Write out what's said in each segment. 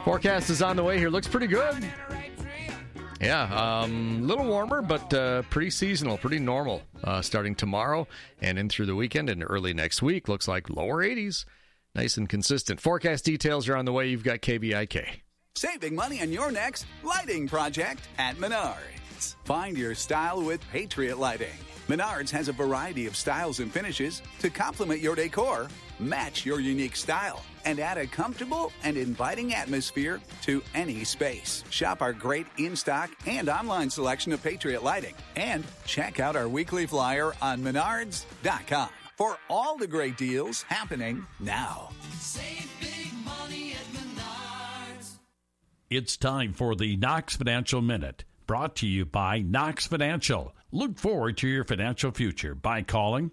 Forecast is on the way here. Looks pretty good. Yeah, a little warmer, but pretty seasonal, pretty normal starting tomorrow and in through the weekend and early next week. Looks like lower 80s. Nice and consistent. Forecast details are on the way. You've got KVIK. Saving money on your next lighting project at Menards. Find your style with Patriot Lighting. Menards has a variety of styles and finishes to complement your decor, match your unique style, and add a comfortable and inviting atmosphere to any space. Shop our great in-stock and online selection of Patriot Lighting. And check out our weekly flyer on Menards.com for all the great deals happening now. Save big money at Menards. It's time for the Knox Financial Minute, brought to you by Knox Financial. Look forward to your financial future by calling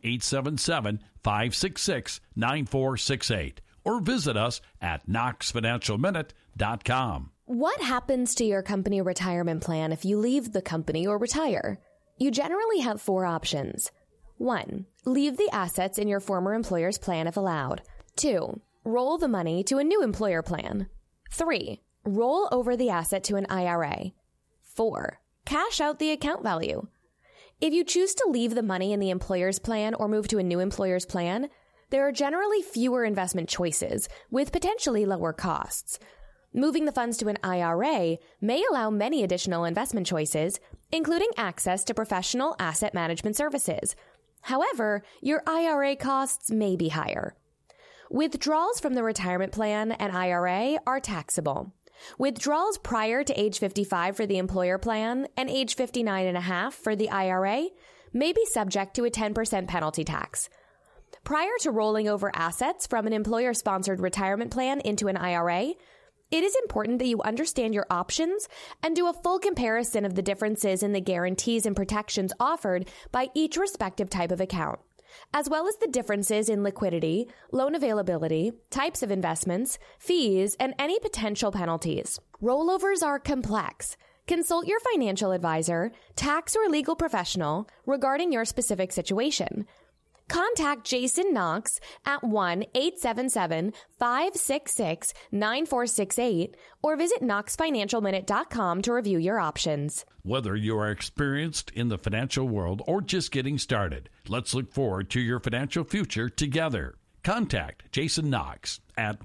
1-877-566-9468 or visit us at knoxfinancialminute.com. What happens to your company retirement plan if you leave the company or retire? You generally have 4 options. 1. Leave the assets in your former employer's plan if allowed. 2. Roll the money to a new employer plan. 3. Roll over the asset to an IRA. 4. Cash out the account value. If you choose to leave the money in the employer's plan or move to a new employer's plan, there are generally fewer investment choices with potentially lower costs. Moving the funds to an IRA may allow many additional investment choices, including access to professional asset management services. However, your IRA costs may be higher. Withdrawals from the retirement plan and IRA are taxable. Withdrawals prior to age 55 for the employer plan and age 59.5 for the IRA may be subject to a 10% penalty tax. Prior to rolling over assets from an employer-sponsored retirement plan into an IRA, it is important that you understand your options and do a full comparison of the differences in the guarantees and protections offered by each respective type of account, as well as the differences in liquidity, loan availability, types of investments, fees, and any potential penalties. Rollovers are complex. Consult your financial advisor, tax or legal professional regarding your specific situation. Contact Jason Knox at 1-877-566-9468 or visit knoxfinancialminute.com to review your options. Whether you are experienced in the financial world or just getting started, let's look forward to your financial future together. Contact Jason Knox at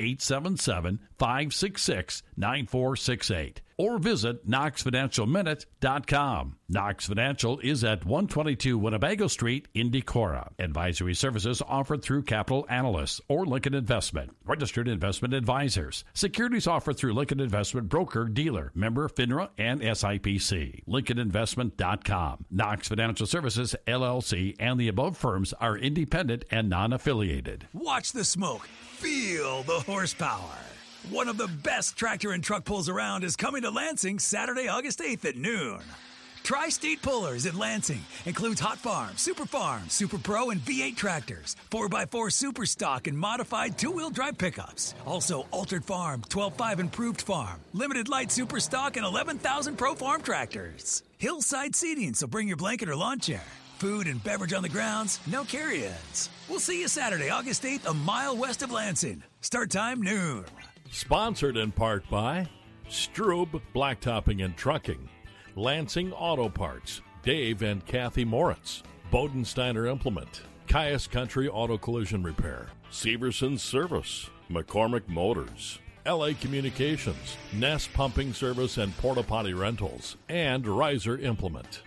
1-877-566-9468 or visit knoxfinancialminute.com. Knox Financial is at 122 Winnebago Street in Decorah. Advisory services offered through Capital Analysts or Lincoln Investment, registered investment advisors. Securities offered through Lincoln Investment Broker Dealer, member FINRA and SIPC. LincolnInvestment.com. Knox Financial Services, LLC, and the above firms are independent and non-affiliated. Watch the smoke. Feel the horsepower. One of the best tractor and truck pulls around is coming to Lansing Saturday, August 8th at noon. Tri-State Pullers in Lansing includes Hot Farm, Super Farm, Super Pro, and V8 tractors, 4x4 Super Stock, and modified two-wheel drive pickups. Also, Altered Farm, 12.5 Improved Farm, Limited Light Super Stock, and 11,000 Pro Farm tractors. Hillside seating, so bring your blanket or lawn chair. Food and beverage on the grounds, no carry-ins. We'll see you Saturday, August 8th, a mile west of Lansing. Start time noon. Sponsored in part by Strube Blacktopping and Trucking, Lansing Auto Parts, Dave and Kathy Moritz, Bodensteiner Implement, Caius Country Auto Collision Repair, Severson Service, McCormick Motors, LA Communications, Ness Pumping Service and Porta Potty Rentals, and Riser Implement.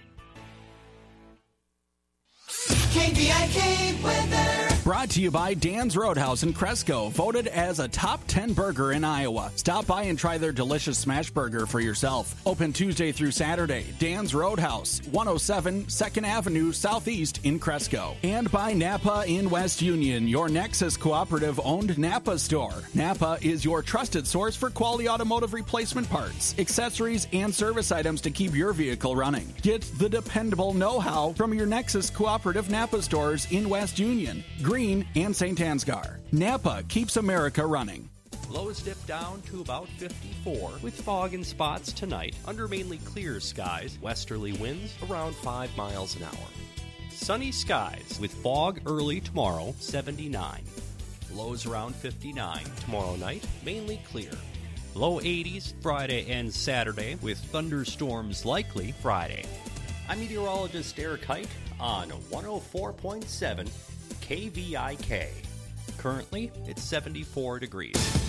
KVIK weather. Brought to you by Dan's Roadhouse in Cresco, voted as a top 10 burger in Iowa. Stop by and try their delicious smash burger for yourself. Open Tuesday through Saturday. Dan's Roadhouse, 107 2nd Avenue Southeast in Cresco. And by Napa in West Union, your Nexus Cooperative owned Napa store. Napa is your trusted source for quality automotive replacement parts, accessories, and service items to keep your vehicle running. Get the dependable know-how from your Nexus Cooperative Napa stores in West Union, Green, and St. Ansgar. Napa keeps America running. Lows dip down to about 54 with fog and spots tonight under mainly clear skies. Westerly winds around 5 miles an hour. Sunny skies with fog early tomorrow, 79. Lows around 59. Tomorrow night, mainly clear. Low 80s Friday and Saturday, with thunderstorms likely Friday. I'm meteorologist Eric Hite on 104.7 KVIK. Currently, it's 74 degrees.